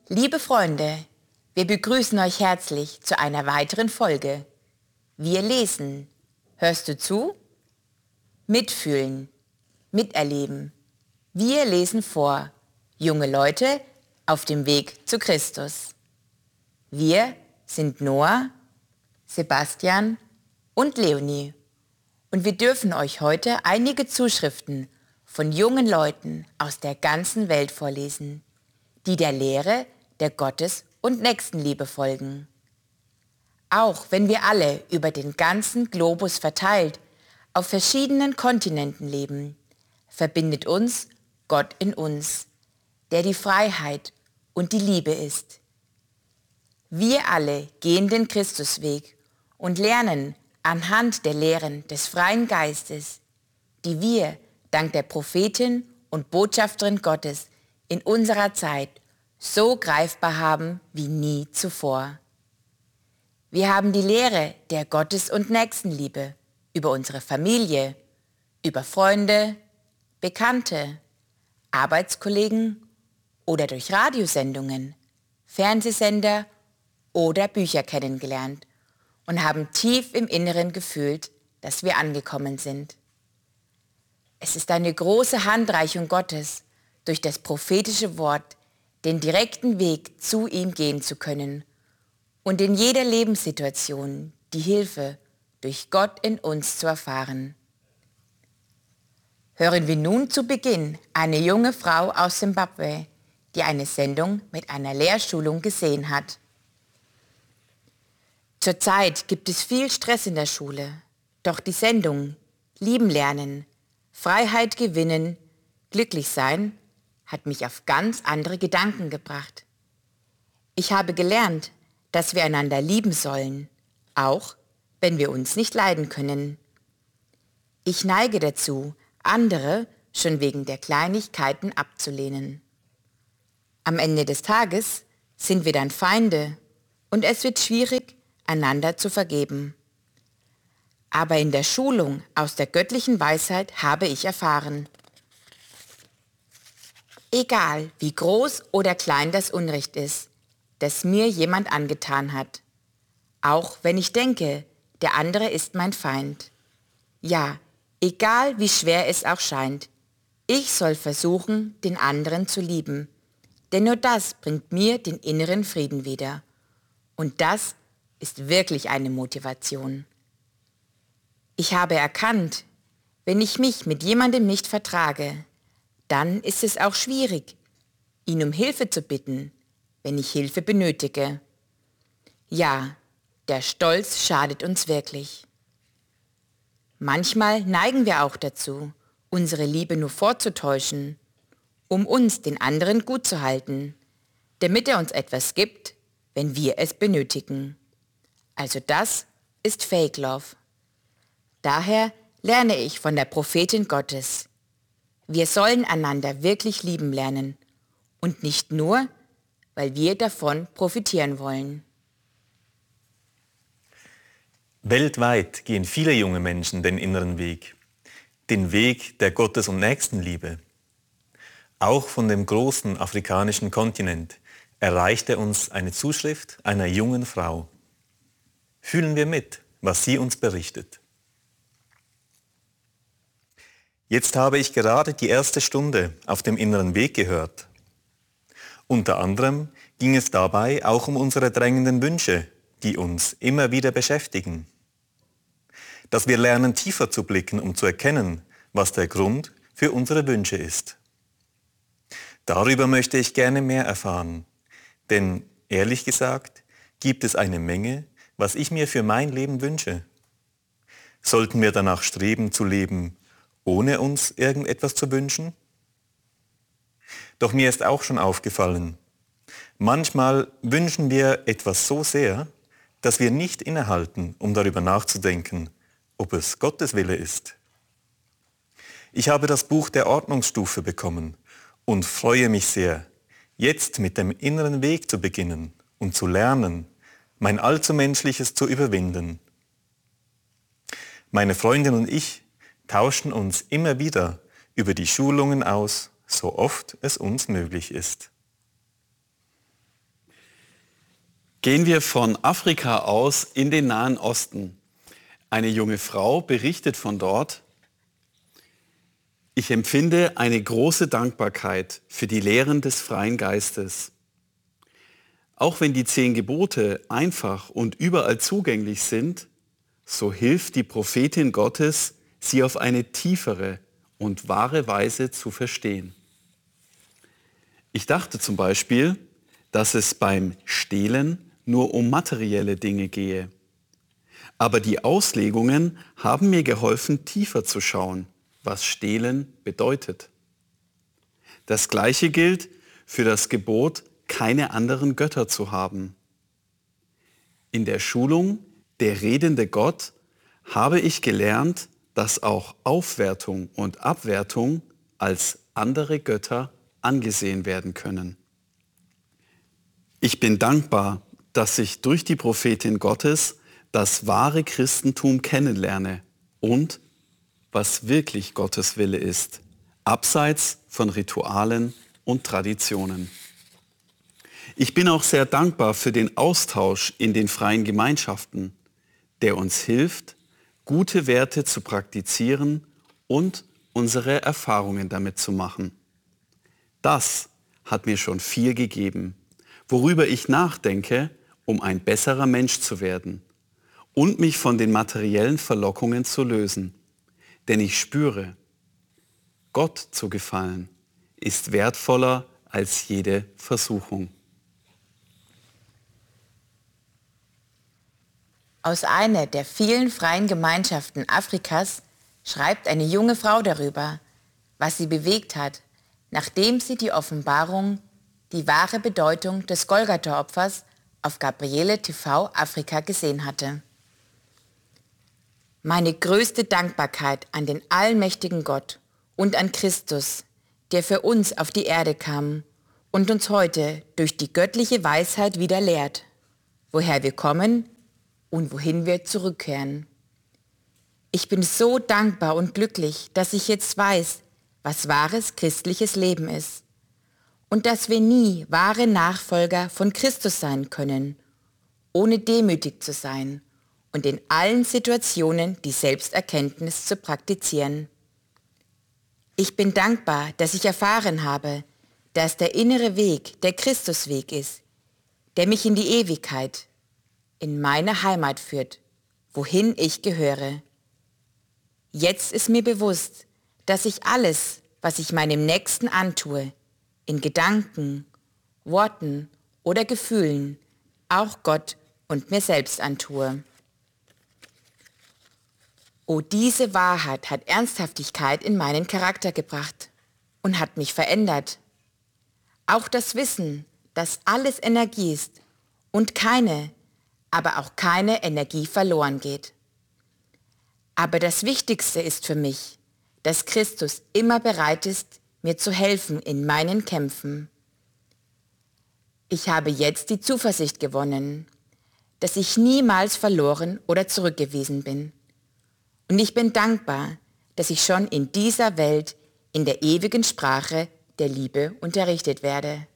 Liebe Freunde, wir begrüßen euch herzlich zu einer weiteren Folge. Wir lesen. Hörst du zu? Mitfühlen, miterleben. Wir lesen vor. Junge Leute auf dem Weg zu Christus. Wir sind Noah, Sebastian und Leonie. Und wir dürfen euch heute einige Zuschriften von jungen Leuten aus der ganzen Welt vorlesen, die der Lehre der Gottes- und Nächstenliebe folgen. Auch wenn wir alle über den ganzen Globus verteilt auf verschiedenen Kontinenten leben, verbindet uns Gott in uns, der die Freiheit und die Liebe ist. Wir alle gehen den Christusweg und lernen anhand der Lehren des freien Geistes, die wir dank der Prophetin und Botschafterin Gottes in unserer Zeit so greifbar haben wie nie zuvor. Wir haben die Lehre der Gottes- und Nächstenliebe über unsere Familie, über Freunde, Bekannte, Arbeitskollegen oder durch Radiosendungen, Fernsehsender oder Bücher kennengelernt und haben tief im Inneren gefühlt, dass wir angekommen sind. Es ist eine große Handreichung Gottes, durch das prophetische Wort den direkten Weg zu ihm gehen zu können und in jeder Lebenssituation die Hilfe durch Gott in uns zu erfahren. Hören wir nun zu Beginn eine junge Frau aus Simbabwe, die eine Sendung mit einer Lehrschulung gesehen hat. Zurzeit gibt es viel Stress in der Schule, doch die Sendung Lieben lernen, Freiheit gewinnen, glücklich sein hat mich auf ganz andere Gedanken gebracht. Ich habe gelernt, dass wir einander lieben sollen, auch wenn wir uns nicht leiden können. Ich neige dazu, andere schon wegen der Kleinigkeiten abzulehnen. Am Ende des Tages sind wir dann Feinde und es wird schwierig, einander zu vergeben. Aber in der Schulung aus der göttlichen Weisheit habe ich erfahren: Egal wie groß oder klein das Unrecht ist, das mir jemand angetan hat, auch wenn ich denke, der andere ist mein Feind. Ja, egal wie schwer es auch scheint, ich soll versuchen, den anderen zu lieben, denn nur das bringt mir den inneren Frieden wieder. Und das ist wirklich eine Motivation. Ich habe erkannt, wenn ich mich mit jemandem nicht vertrage, dann ist es auch schwierig, ihn um Hilfe zu bitten, wenn ich Hilfe benötige. Ja, der Stolz schadet uns wirklich. Manchmal neigen wir auch dazu, unsere Liebe nur vorzutäuschen, um uns den anderen gut zu halten, damit er uns etwas gibt, wenn wir es benötigen. Also das ist Fake Love. Daher lerne ich von der Prophetin Gottes: Wir sollen einander wirklich lieben lernen und nicht nur, weil wir davon profitieren wollen. Weltweit gehen viele junge Menschen den inneren Weg, den Weg der Gottes- und Nächstenliebe. Auch von dem großen afrikanischen Kontinent erreichte uns eine Zuschrift einer jungen Frau. Fühlen wir mit, was sie uns berichtet. Jetzt habe ich gerade die erste Stunde auf dem inneren Weg gehört. Unter anderem ging es dabei auch um unsere drängenden Wünsche, die uns immer wieder beschäftigen. Dass wir lernen, tiefer zu blicken, um zu erkennen, was der Grund für unsere Wünsche ist. Darüber möchte ich gerne mehr erfahren, denn ehrlich gesagt gibt es eine Menge, was ich mir für mein Leben wünsche. Sollten wir danach streben zu leben, ohne uns irgendetwas zu wünschen? Doch mir ist auch schon aufgefallen, manchmal wünschen wir etwas so sehr, dass wir nicht innehalten, um darüber nachzudenken, ob es Gottes Wille ist. Ich habe das Buch der Ordnungsstufe bekommen und freue mich sehr, jetzt mit dem inneren Weg zu beginnen und zu lernen, mein Allzumenschliches zu überwinden. Meine Freundin und ich tauschen uns immer wieder über die Schulungen aus, so oft es uns möglich ist. Gehen wir von Afrika aus in den Nahen Osten. Eine junge Frau berichtet von dort: Ich empfinde eine große Dankbarkeit für die Lehren des freien Geistes. Auch wenn die 10 Gebote einfach und überall zugänglich sind, so hilft die Prophetin Gottes, sie auf eine tiefere und wahre Weise zu verstehen. Ich dachte zum Beispiel, dass es beim Stehlen nur um materielle Dinge gehe. Aber die Auslegungen haben mir geholfen, tiefer zu schauen, was Stehlen bedeutet. Das Gleiche gilt für das Gebot, keine anderen Götter zu haben. In der Schulung Der redende Gott habe ich gelernt, dass auch Aufwertung und Abwertung als andere Götter angesehen werden können. Ich bin dankbar, dass ich durch die Prophetin Gottes das wahre Christentum kennenlerne und was wirklich Gottes Wille ist, abseits von Ritualen und Traditionen. Ich bin auch sehr dankbar für den Austausch in den freien Gemeinschaften, der uns hilft, gute Werte zu praktizieren und unsere Erfahrungen damit zu machen. Das hat mir schon viel gegeben, worüber ich nachdenke, um ein besserer Mensch zu werden und mich von den materiellen Verlockungen zu lösen. Denn ich spüre, Gott zu gefallen ist wertvoller als jede Versuchung. Aus einer der vielen freien Gemeinschaften Afrikas schreibt eine junge Frau darüber, was sie bewegt hat, nachdem sie die Offenbarung, die wahre Bedeutung des Golgatha-Opfers auf Gabriele TV Afrika gesehen hatte. Meine größte Dankbarkeit an den allmächtigen Gott und an Christus, der für uns auf die Erde kam und uns heute durch die göttliche Weisheit wieder lehrt, woher wir kommen und wohin wir zurückkehren. Ich bin so dankbar und glücklich, dass ich jetzt weiß, was wahres christliches Leben ist und dass wir nie wahre Nachfolger von Christus sein können, ohne demütig zu sein und in allen Situationen die Selbsterkenntnis zu praktizieren. Ich bin dankbar, dass ich erfahren habe, dass der innere Weg der Christusweg ist, der mich in die Ewigkeit, in meine Heimat führt, wohin ich gehöre. Jetzt ist mir bewusst, dass ich alles, was ich meinem Nächsten antue, in Gedanken, Worten oder Gefühlen, auch Gott und mir selbst antue. Oh, diese Wahrheit hat Ernsthaftigkeit in meinen Charakter gebracht und hat mich verändert. Auch das Wissen, dass alles Energie ist und aber auch keine Energie verloren geht. Aber das Wichtigste ist für mich, dass Christus immer bereit ist, mir zu helfen in meinen Kämpfen. Ich habe jetzt die Zuversicht gewonnen, dass ich niemals verloren oder zurückgewiesen bin. Und ich bin dankbar, dass ich schon in dieser Welt in der ewigen Sprache der Liebe unterrichtet werde.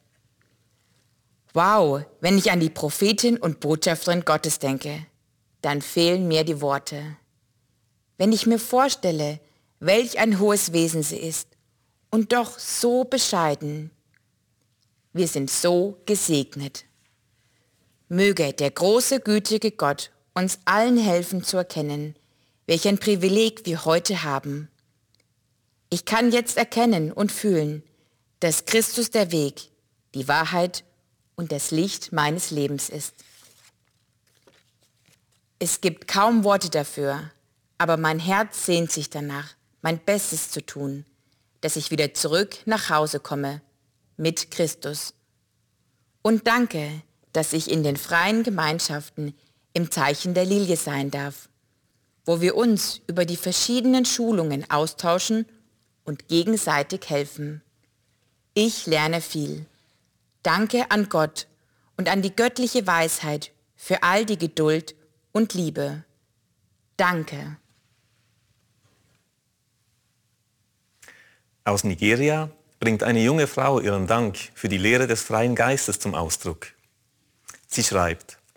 Wow, wenn ich an die Prophetin und Botschafterin Gottes denke, dann fehlen mir die Worte. Wenn ich mir vorstelle, welch ein hohes Wesen sie ist und doch so bescheiden. Wir sind so gesegnet. Möge der große, gütige Gott uns allen helfen zu erkennen, welch ein Privileg wir heute haben. Ich kann jetzt erkennen und fühlen, dass Christus der Weg, die Wahrheit und das Licht meines Lebens ist. Es gibt kaum Worte dafür, aber mein Herz sehnt sich danach, mein Bestes zu tun, dass ich wieder zurück nach Hause komme, mit Christus. Und danke, dass ich in den freien Gemeinschaften im Zeichen der Lilie sein darf, wo wir uns über die verschiedenen Schulungen austauschen und gegenseitig helfen. Ich lerne viel. Danke an Gott und an die göttliche Weisheit für all die Geduld und Liebe. Danke. Aus Nigeria bringt eine junge Frau ihren Dank für die Lehre des freien Geistes zum Ausdruck. Sie schreibt: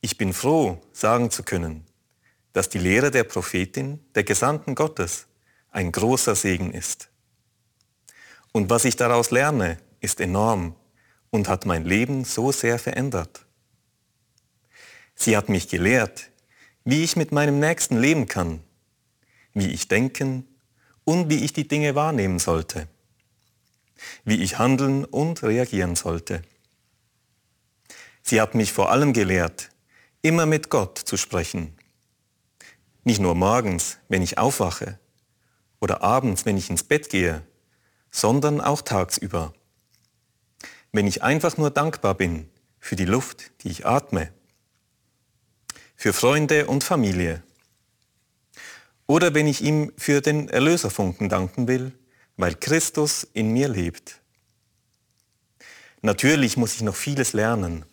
Ich bin froh, sagen zu können, dass die Lehre der Prophetin, der Gesandten Gottes, ein großer Segen ist. Und was ich daraus lerne, ist enorm und hat mein Leben so sehr verändert. Sie hat mich gelehrt, wie ich mit meinem Nächsten leben kann, wie ich denken und wie ich die Dinge wahrnehmen sollte, wie ich handeln und reagieren sollte. Sie hat mich vor allem gelehrt, immer mit Gott zu sprechen. Nicht nur morgens, wenn ich aufwache, oder abends, wenn ich ins Bett gehe, sondern auch tagsüber. Wenn ich einfach nur dankbar bin für die Luft, die ich atme, für Freunde und Familie, oder wenn ich ihm für den Erlöserfunken danken will, weil Christus in mir lebt. Natürlich muss ich noch vieles lernen.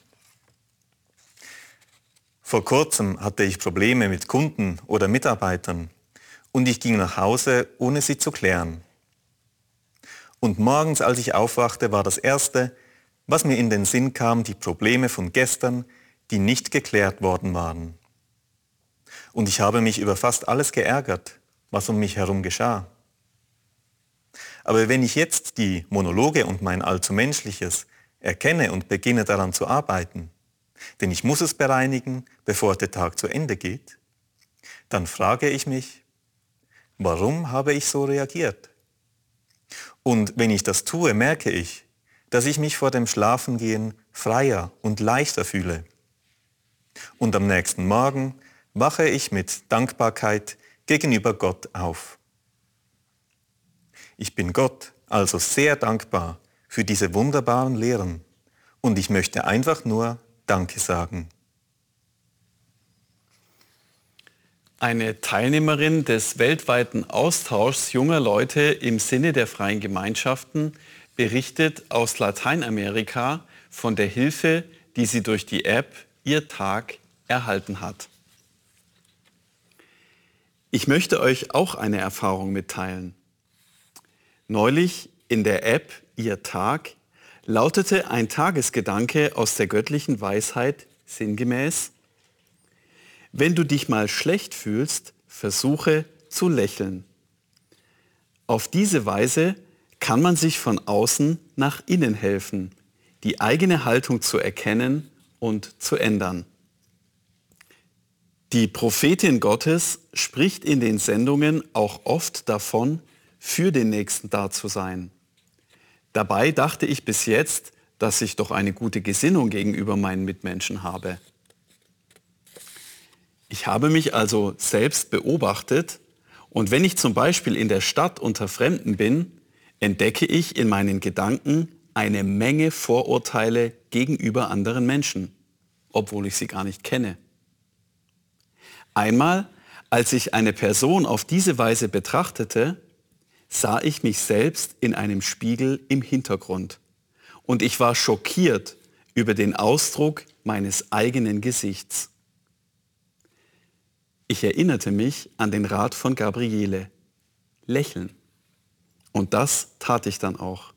Vor kurzem hatte ich Probleme mit Kunden oder Mitarbeitern und ich ging nach Hause, ohne sie zu klären. Und morgens, als ich aufwachte, war das Erste, was mir in den Sinn kam, die Probleme von gestern, die nicht geklärt worden waren. Und ich habe mich über fast alles geärgert, was um mich herum geschah. Aber wenn ich jetzt die Monologe und mein allzu Menschliches erkenne und beginne daran zu arbeiten, denn ich muss es bereinigen, bevor der Tag zu Ende geht, dann frage ich mich, warum habe ich so reagiert? Und wenn ich das tue, merke ich, dass ich mich vor dem Schlafengehen freier und leichter fühle. Und am nächsten Morgen wache ich mit Dankbarkeit gegenüber Gott auf. Ich bin Gott also sehr dankbar für diese wunderbaren Lehren und ich möchte einfach nur Danke sagen. Eine Teilnehmerin des weltweiten Austauschs junger Leute im Sinne der freien Gemeinschaften berichtet aus Lateinamerika von der Hilfe, die sie durch die App Ihr Tag erhalten hat. Ich möchte euch auch eine Erfahrung mitteilen. Neulich in der App Ihr Tag lautete ein Tagesgedanke aus der göttlichen Weisheit sinngemäß: Wenn du dich mal schlecht fühlst, versuche zu lächeln. Auf diese Weise kann man sich von außen nach innen helfen, die eigene Haltung zu erkennen und zu ändern. Die Prophetin Gottes spricht in den Sendungen auch oft davon, für den Nächsten da zu sein. Dabei dachte ich bis jetzt, dass ich doch eine gute Gesinnung gegenüber meinen Mitmenschen habe. Ich habe mich also selbst beobachtet und wenn ich zum Beispiel in der Stadt unter Fremden bin, entdecke ich in meinen Gedanken eine Menge Vorurteile gegenüber anderen Menschen, obwohl ich sie gar nicht kenne. Einmal, als ich eine Person auf diese Weise betrachtete, sah ich mich selbst in einem Spiegel im Hintergrund und ich war schockiert über den Ausdruck meines eigenen Gesichts. Ich erinnerte mich an den Rat von Gabriele: Lächeln. Und das tat ich dann auch.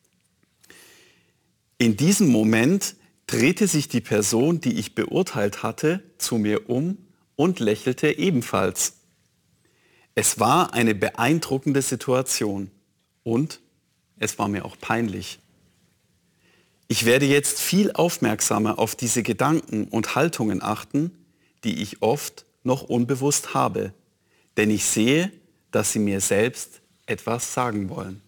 In diesem Moment drehte sich die Person, die ich beurteilt hatte, zu mir um und lächelte ebenfalls. Es war eine beeindruckende Situation und es war mir auch peinlich. Ich werde jetzt viel aufmerksamer auf diese Gedanken und Haltungen achten, die ich oft noch unbewusst habe, denn ich sehe, dass sie mir selbst etwas sagen wollen.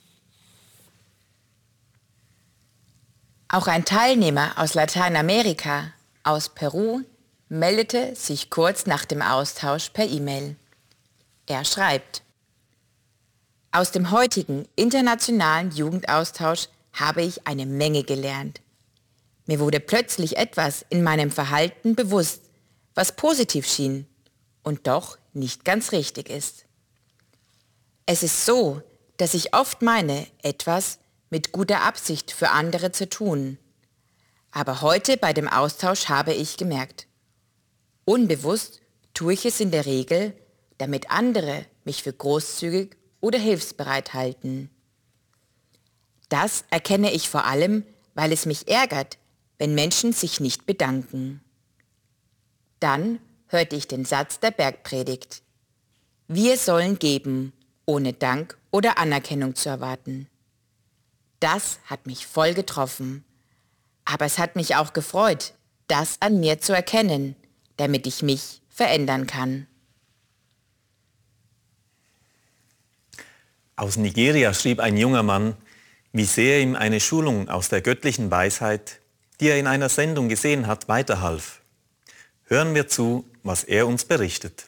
Auch ein Teilnehmer aus Lateinamerika, aus Peru, meldete sich kurz nach dem Austausch per E-Mail. Er schreibt: Aus dem heutigen internationalen Jugendaustausch habe ich eine Menge gelernt. Mir wurde plötzlich etwas in meinem Verhalten bewusst, was positiv schien und doch nicht ganz richtig ist. Es ist so, dass ich oft meine, etwas mit guter Absicht für andere zu tun. Aber heute bei dem Austausch habe ich gemerkt, unbewusst tue ich es in der Regel, damit andere mich für großzügig oder hilfsbereit halten. Das erkenne ich vor allem, weil es mich ärgert, wenn Menschen sich nicht bedanken. Dann hörte ich den Satz der Bergpredigt. Wir sollen geben, ohne Dank oder Anerkennung zu erwarten. Das hat mich voll getroffen. Aber es hat mich auch gefreut, das an mir zu erkennen, damit ich mich verändern kann. Aus Nigeria schrieb ein junger Mann, wie sehr ihm eine Schulung aus der göttlichen Weisheit, die er in einer Sendung gesehen hat, weiterhalf. Hören wir zu, was er uns berichtet.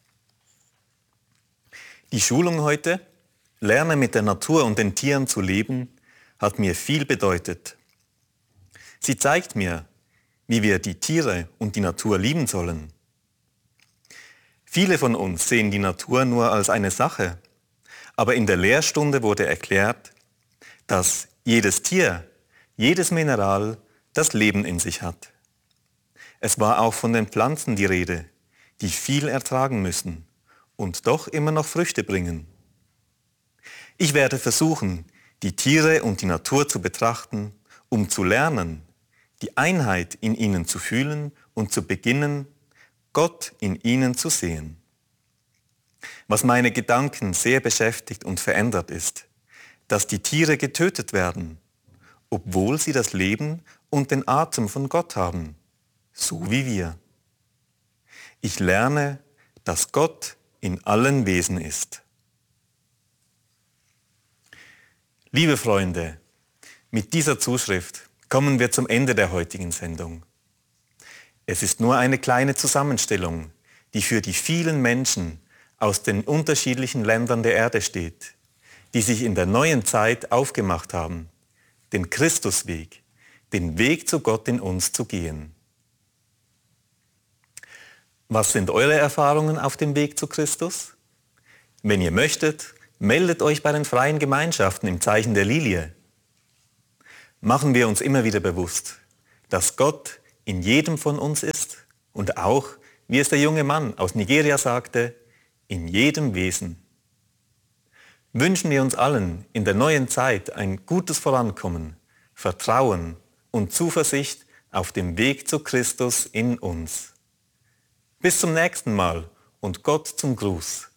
Die Schulung heute, Lerne mit der Natur und den Tieren zu leben, hat mir viel bedeutet. Sie zeigt mir, wie wir die Tiere und die Natur lieben sollen. Viele von uns sehen die Natur nur als eine Sache, aber in der Lehrstunde wurde erklärt, dass jedes Tier, jedes Mineral das Leben in sich hat. Es war auch von den Pflanzen die Rede, die viel ertragen müssen und doch immer noch Früchte bringen. Ich werde versuchen, die Tiere und die Natur zu betrachten, um zu lernen, die Einheit in ihnen zu fühlen und zu beginnen, Gott in ihnen zu sehen. Was meine Gedanken sehr beschäftigt und verändert ist, dass die Tiere getötet werden, obwohl sie das Leben und den Atem von Gott haben, so wie wir. Ich lerne, dass Gott in allen Wesen ist. Liebe Freunde, mit dieser Zuschrift kommen wir zum Ende der heutigen Sendung. Es ist nur eine kleine Zusammenstellung, die für die vielen Menschen aus den unterschiedlichen Ländern der Erde steht, die sich in der neuen Zeit aufgemacht haben, den Christusweg, den Weg zu Gott in uns zu gehen. Was sind eure Erfahrungen auf dem Weg zu Christus? Wenn ihr möchtet, meldet euch bei den freien Gemeinschaften im Zeichen der Lilie. Machen wir uns immer wieder bewusst, dass Gott in jedem von uns ist und auch, wie es der junge Mann aus Nigeria sagte, in jedem Wesen. Wünschen wir uns allen in der neuen Zeit ein gutes Vorankommen, Vertrauen und Zuversicht auf dem Weg zu Christus in uns. Bis zum nächsten Mal und Gott zum Gruß.